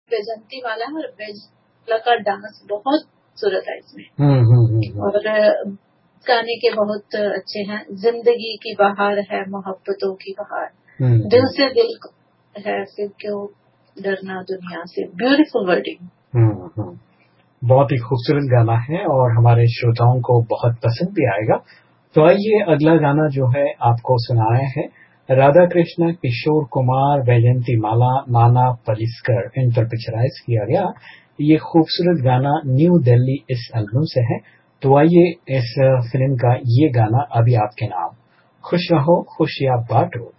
वैजंती माला है, और वैजंती का डांस बहुत खूबसूरत है इसमें। और गाने के बहुत अच्छे हैं। जिंदगी की बहार है, मोहब्बतों की बहार, दिल से दिल है, फिर क्यों डरना दुनिया से। Beautiful wording. बहुत ही खूबसूरत गाना है और हमारे श्रोताओं को बहुत पसंद भी आएगा। तो आइए अगला गाना जो है आपको सुनाया है राधा कृष्ण, किशोर कुमार, वैजंती माला, नाना पाटेकर, इन पर पिक्चराइज किया गया ये खूबसूरत गाना न्यू दिल्ली इस एल्बम से है। तो आइए इस फिल्म का ये गाना अभी आपके नाम। खुश रहो खुशियां बांटो।